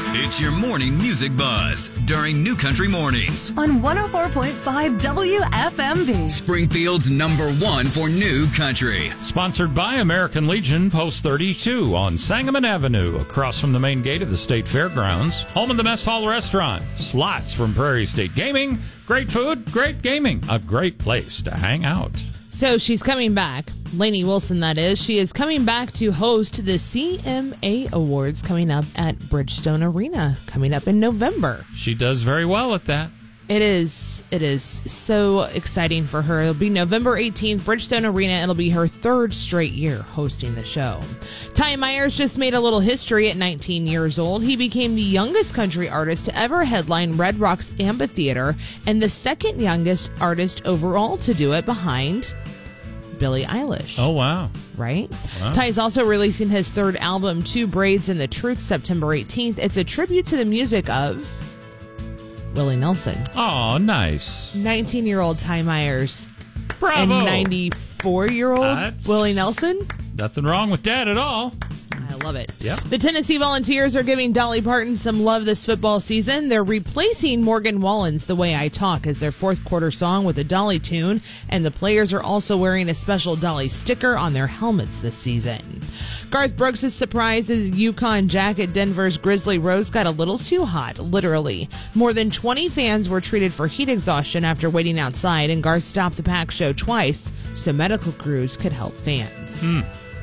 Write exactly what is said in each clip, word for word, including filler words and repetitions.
It's your morning music buzz during New Country Mornings on one oh four point five W F M B. Springfield's number one for New Country. Sponsored by American Legion, Post thirty-two on Sangamon Avenue, across from the main gate of the State Fairgrounds. Home of the Mess Hall Restaurant. Slots from Prairie State Gaming. Great food, great gaming. A great place to hang out. So she's coming back. Lainey Wilson, that is. She is coming back to host the C M A Awards coming up at Bridgestone Arena, coming up in November. She does very well at that. It is. It is so exciting for her. It'll be November eighteenth, Bridgestone Arena. It'll be her third straight year hosting the show. Ty Myers just made a little history at nineteen years old. He became the youngest country artist to ever headline Red Rocks Amphitheater and the second youngest artist overall to do it, behind Billie Eilish. Oh, wow. Right? Wow. Ty is also releasing his third album, Two Braids and the Truth, September eighteenth. It's a tribute to the music of Willie Nelson. Oh, nice. nineteen-year-old Ty Myers. Bravo. And ninety-four-year-old That's Willie Nelson. Nothing wrong with that at all. I love it. Yep. The Tennessee Volunteers are giving Dolly Parton some love this football season. They're replacing Morgan Wallen's The Way I Talk as their fourth quarter song with a Dolly tune, and the players are also wearing a special Dolly sticker on their helmets this season. Garth Brooks' surprise as Yukon Jack at Denver's Grizzly Rose got a little too hot, literally. More than twenty fans were treated for heat exhaustion after waiting outside, and Garth stopped the pack show twice so medical crews could help fans. Hmm.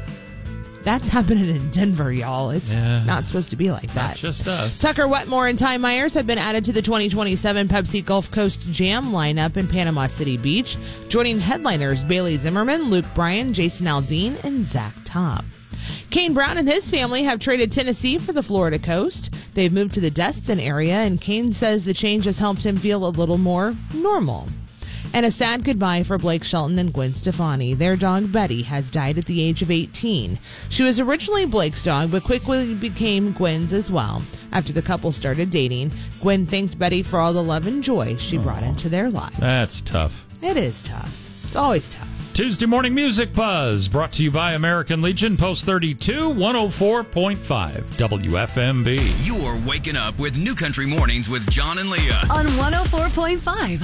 That's happening in Denver, y'all. It's Yeah. not supposed to be like that. Not just us. Tucker Wetmore and Ty Myers have been added to the twenty twenty-seven Pepsi Gulf Coast Jam lineup in Panama City Beach, joining headliners Bailey Zimmerman, Luke Bryan, Jason Aldean, and Zach Top. Kane Brown and his family have traded Tennessee for the Florida coast. They've moved to the Destin area, and Kane says the change has helped him feel a little more normal. And a sad goodbye for Blake Shelton and Gwen Stefani. Their dog, Betty, has died at the age of eighteen. She was originally Blake's dog, but quickly became Gwen's as well. After the couple started dating, Gwen thanked Betty for all the love and joy she brought into their lives. That's tough. It is tough. It's always tough. Tuesday Morning Music Buzz, brought to you by American Legion, Post thirty-two, one oh four point five W F M B. You're waking up with New Country Mornings with John and Leah on one oh four point five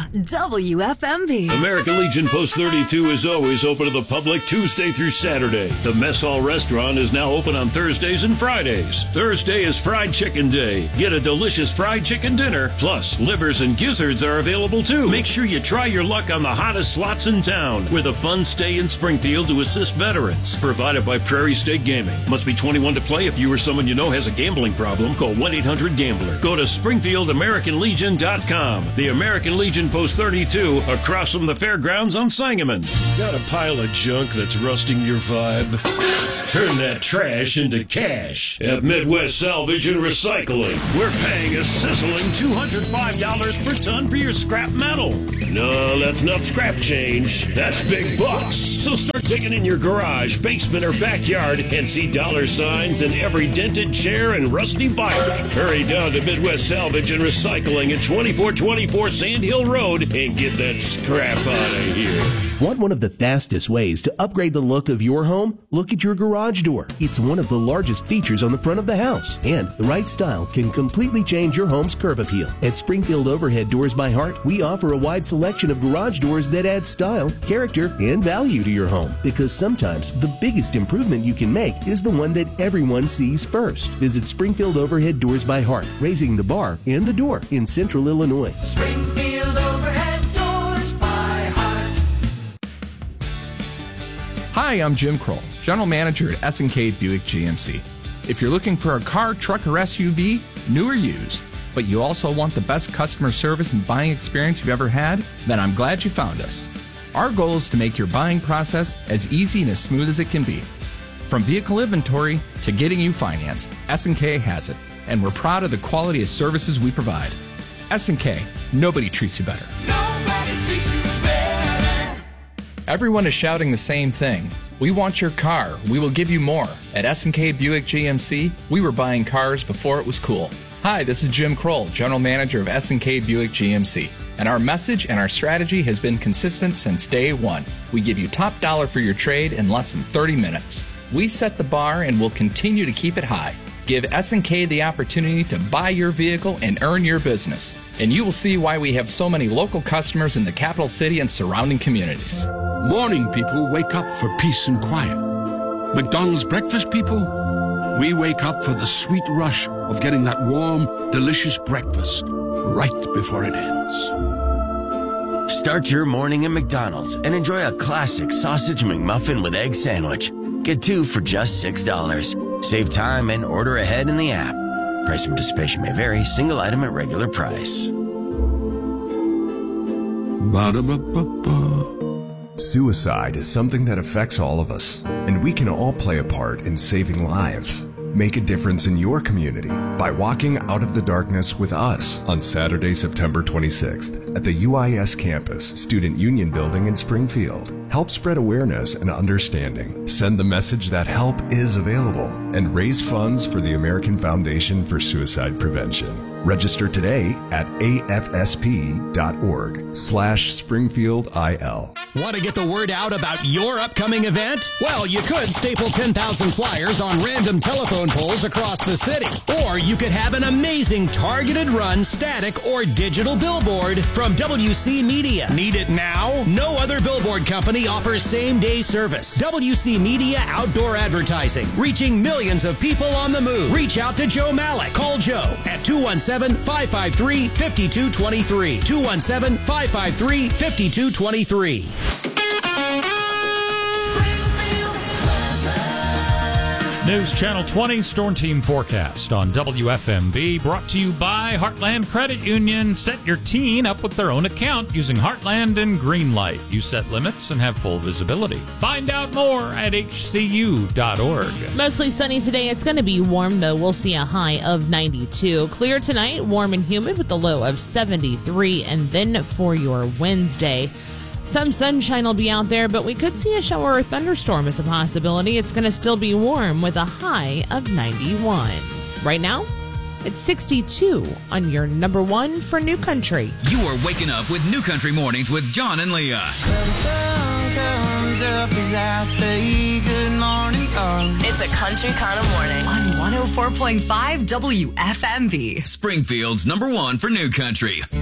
W F M B. American Legion Post thirty-two is always open to the public Tuesday through Saturday. The Mess Hall Restaurant is now open on Thursdays and Fridays. Thursday is Fried Chicken Day. Get a delicious fried chicken dinner, plus livers and gizzards are available too. Make sure you try your luck on the hottest slots in town with a fun stay in Springfield to assist veterans. Provided by Prairie State Gaming. Must be twenty-one to play. If you or someone you know has a gambling problem, call one eight hundred gambler. Go to Springfield American Legion dot com. The American Legion Post thirty-two, across from the fairgrounds on Sangamon. Got a pile of junk that's rusting your vibe? Turn that trash into cash at Midwest Salvage and Recycling. We're paying a sizzling two hundred five dollars per ton for your scrap metal. No, that's not scrap change. That's big bucks. So start digging in your garage, basement, or backyard and see dollar signs in every dented chair and rusty bike. Hurry down to Midwest Salvage and Recycling at twenty-four twenty-four Sand Hill Road and get that scrap out of here. Want one of the fastest ways to upgrade the look of your home? Look at your garage door. It's one of the largest features on the front of the house, and the right style can completely change your home's curb appeal. At Springfield Overhead Doors by Heart, we offer a wide selection of garage doors that add style, character, and value to your home, because sometimes the biggest improvement you can make is the one that everyone sees first. Visit Springfield Overhead Doors by Heart, raising the bar and the door in Central Illinois. Springfield Overhead Doors by Heart. Hi, I'm Jim Kroll, General Manager at S and K Buick G M C. If you're looking for a car, truck, or S U V, new or used, but you also want the best customer service and buying experience you've ever had, then I'm glad you found us. Our goal is to make your buying process as easy and as smooth as it can be. From vehicle inventory to getting you financed, S and K has it, and we're proud of the quality of services we provide. S and K, nobody treats you better. Nobody treats you better. Everyone is shouting the same thing. We want your car. We will give you more. At S and K Buick G M C, we were buying cars before it was cool. Hi, this is Jim Kroll, General Manager of S and K Buick G M C. And our message and our strategy has been consistent since day one. We give you top dollar for your trade in less than thirty minutes. We set the bar and will continue to keep it high. Give S and K the opportunity to buy your vehicle and earn your business. And you will see why we have so many local customers in the capital city and surrounding communities. Morning people wake up for peace and quiet. McDonald's breakfast people, we wake up for the sweet rush of getting that warm, delicious breakfast right before it ends. Start your morning at McDonald's and enjoy a classic sausage McMuffin with egg sandwich. Get two for just six dollars. Save time and order ahead in the app. Price and participation may vary. Single item at regular price. Ba-da-ba-ba-ba. Suicide is something that affects all of us, and we can all play a part in saving lives. Make a difference in your community by walking out of the darkness with us on Saturday, September twenty-sixth at the U I S campus, Student Union Building in Springfield. Help spread awareness and understanding. Send the message that help is available and raise funds for the American Foundation for Suicide Prevention. Register today at afsp.org slash Springfield IL. Want to get the word out about your upcoming event? Well, you could staple ten thousand flyers on random telephone poles across the city. Or you could have an amazing targeted run static or digital billboard from W C Media. Need it now? No other billboard company offers same-day service. W C Media Outdoor Advertising, reaching millions of people on the move. Reach out to Joe Malik. Call Joe at two one seven, five five three, five two two three. two one seven, five five three, five two two three. News Channel twenty Storm Team Forecast on W F M B, brought to you by Heartland Credit Union. Set your teen up with their own account using Heartland and Greenlight. You set limits and have full visibility. Find out more at H C U dot org. Mostly sunny today. It's going to be warm, though. We'll see a high of ninety-two. Clear tonight, warm and humid with a low of seventy-three. And then for your Wednesday, some sunshine will be out there, but we could see a shower or thunderstorm as a possibility. It's going to still be warm with a high of ninety-one. Right now, it's sixty-two on your number one for New Country. You are waking up with New Country Mornings with John and Leah. Comes up as I say good morning, darling. It's a country kind of morning on one oh four point five W F M V. Springfield's number one for New Country.